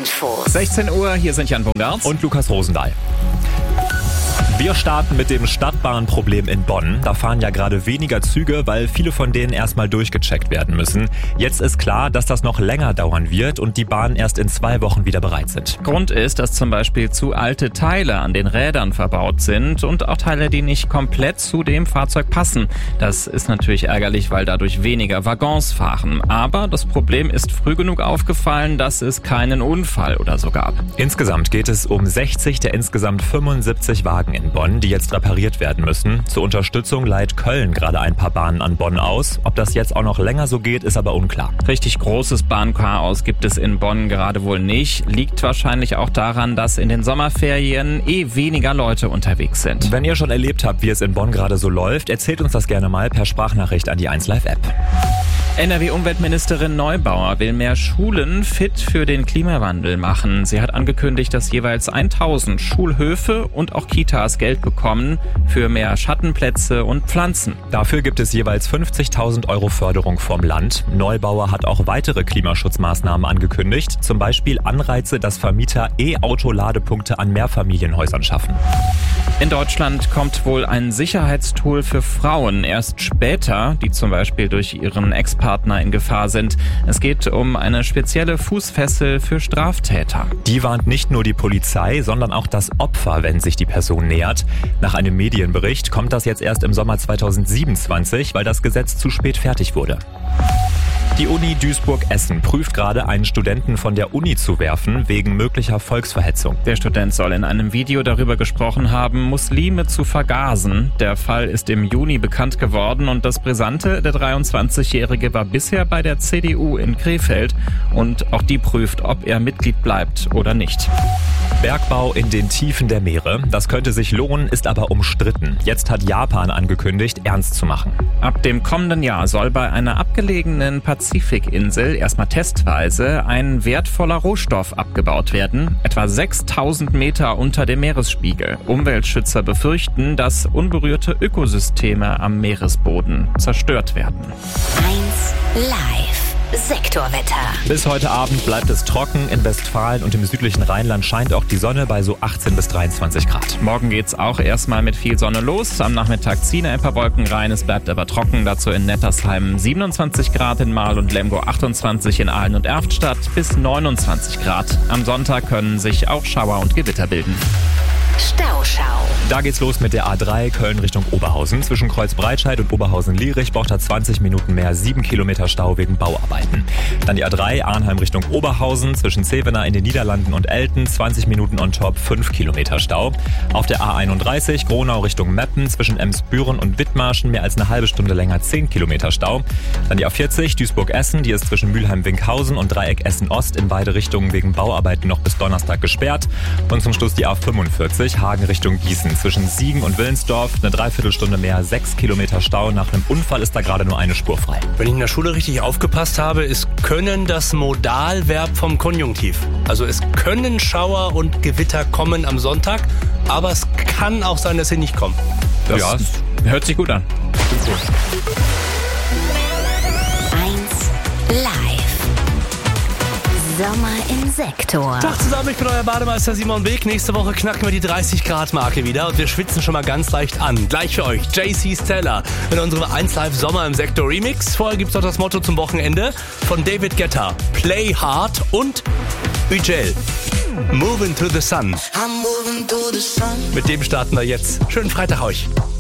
Infos. 16 Uhr, hier sind Jan Bungart und Lukas Rosendahl. Wir starten mit dem Stadtbahnproblem in Bonn. Da fahren ja gerade weniger Züge, weil viele von denen erstmal durchgecheckt werden müssen. Jetzt ist klar, dass das noch länger dauern wird und die Bahnen erst in 2 Wochen wieder bereit sind. Grund ist, dass zum Beispiel zu alte Teile an den Rädern verbaut sind und auch Teile, die nicht komplett zu dem Fahrzeug passen. Das ist natürlich ärgerlich, weil dadurch weniger Waggons fahren. Aber das Problem ist früh genug aufgefallen, dass es keinen Unfall oder so gab. Insgesamt geht es um 60 der insgesamt 75 Wagen in Bonn, die jetzt repariert werden müssen. Zur Unterstützung leiht Köln gerade ein paar Bahnen an Bonn aus. Ob das jetzt auch noch länger so geht, ist aber unklar. Richtig großes Bahnchaos gibt es in Bonn gerade wohl nicht. Liegt wahrscheinlich auch daran, dass in den Sommerferien weniger Leute unterwegs sind. Wenn ihr schon erlebt habt, wie es in Bonn gerade so läuft, erzählt uns das gerne mal per Sprachnachricht an die 1Live-App. NRW-Umweltministerin Neubauer will mehr Schulen fit für den Klimawandel machen. Sie hat angekündigt, dass jeweils 1000 Schulhöfe und auch Kitas Geld bekommen für mehr Schattenplätze und Pflanzen. Dafür gibt es jeweils 50.000 € Förderung vom Land. Neubauer hat auch weitere Klimaschutzmaßnahmen angekündigt, zum Beispiel Anreize, dass Vermieter E-Auto-Ladepunkte an Mehrfamilienhäusern schaffen. In Deutschland kommt wohl ein Sicherheitstool für Frauen erst später, die zum Beispiel durch ihren Ex-Partner in Gefahr sind. Es geht um eine spezielle Fußfessel für Straftäter. Die warnt nicht nur die Polizei, sondern auch das Opfer, wenn sich die Person nähert. Nach einem Medienbericht kommt das jetzt erst im Sommer 2027, weil das Gesetz zu spät fertig wurde. Die Uni Duisburg-Essen prüft gerade, einen Studenten von der Uni zu werfen, wegen möglicher Volksverhetzung. Der Student soll in einem Video darüber gesprochen haben, Muslime zu vergasen. Der Fall ist im Juni bekannt geworden und das Brisante, der 23-Jährige war bisher bei der CDU in Krefeld und auch die prüft, ob er Mitglied bleibt oder nicht. Bergbau in den Tiefen der Meere. Das könnte sich lohnen, ist aber umstritten. Jetzt hat Japan angekündigt, ernst zu machen. Ab dem kommenden Jahr soll bei einer abgelegenen Pazifikinsel erstmal testweise ein wertvoller Rohstoff abgebaut werden, etwa 6000 Meter unter dem Meeresspiegel. Umweltschützer befürchten, dass unberührte Ökosysteme am Meeresboden zerstört werden. 1 Live. Sektorwetter. Bis heute Abend bleibt es trocken. In Westfalen und im südlichen Rheinland scheint auch die Sonne bei so 18 bis 23 Grad. Morgen geht's auch erstmal mit viel Sonne los. Am Nachmittag ziehen ein paar Wolken rein. Es bleibt aber trocken. Dazu in Nettersheim 27 Grad, in Marl und Lemgo 28, in Aalen und Erftstadt bis 29 Grad. Am Sonntag können sich auch Schauer und Gewitter bilden. Stauschau. Da geht's los mit der A3 Köln Richtung Oberhausen. Zwischen Kreuzbreitscheid und Oberhausen-Lierich braucht er 20 Minuten mehr, 7 Kilometer Stau wegen Bauarbeiten. Dann die A3 Arnheim Richtung Oberhausen, zwischen Zevenaar in den Niederlanden und Elten, 20 Minuten on top, 5 Kilometer Stau. Auf der A31 Gronau Richtung Meppen, zwischen Emsbüren und Wittmarschen mehr als eine halbe Stunde länger, 10 Kilometer Stau. Dann die A40 Duisburg-Essen, die ist zwischen Mülheim-Winkhausen und Dreieck Essen-Ost in beide Richtungen wegen Bauarbeiten noch bis Donnerstag gesperrt. Und zum Schluss die A45 Hagen Richtung Gießen. Zwischen Siegen und Willensdorf eine Dreiviertelstunde mehr, 6 Kilometer Stau. Nach einem Unfall ist da gerade nur eine Spur frei. Wenn ich in der Schule richtig aufgepasst habe, ist können das Modalverb vom Konjunktiv. Also es können Schauer und Gewitter kommen am Sonntag, aber es kann auch sein, dass sie nicht kommen. Das hört sich gut an. 1 Live. Sommer im Sektor. Tag zusammen, ich bin euer Bademeister Simon Beek. Nächste Woche knacken wir die 30-Grad-Marke wieder und wir schwitzen schon mal ganz leicht an. Gleich für euch JC Stella in unserem 1 Live Sommer im Sektor Remix. Vorher gibt's noch das Motto zum Wochenende von David Guetta. Play Hard und Ugel. Moving to the Sun. I'm moving to the sun. Mit dem starten wir jetzt. Schönen Freitag euch.